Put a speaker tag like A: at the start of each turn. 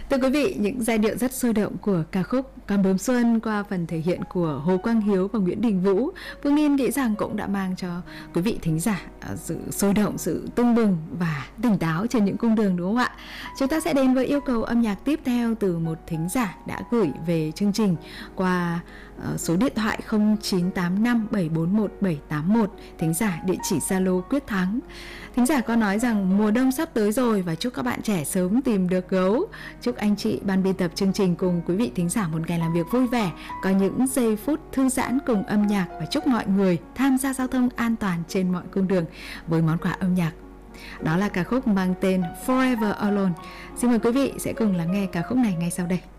A: Thưa quý vị, những giai điệu rất sôi động của ca khúc Con bướm xuân qua phần thể hiện của Hồ Quang Hiếu và Nguyễn Đình Vũ, Phương Nhiên nghĩ rằng cũng đã mang cho quý vị thính giả sự sôi động, sự tưng bừng và tỉnh táo trên những cung đường, đúng không ạ? Chúng ta sẽ đến với yêu cầu âm nhạc tiếp theo từ một thính giả đã gửi về chương trình qua số điện thoại 0985 741 781, thính giả địa chỉ Zalo Quyết Thắng. Thính giả có nói rằng mùa đông sắp tới rồi và chúc các bạn trẻ sớm tìm được gấu. Chúc anh chị ban biên tập chương trình cùng quý vị thính giả một ngày làm việc vui vẻ, có những giây phút thư giãn cùng âm nhạc, và chúc mọi người tham gia giao thông an toàn trên mọi cung đường với món quà âm nhạc. Đó là ca khúc mang tên Forever Alone. Xin mời quý vị sẽ cùng lắng nghe ca khúc này ngay sau đây.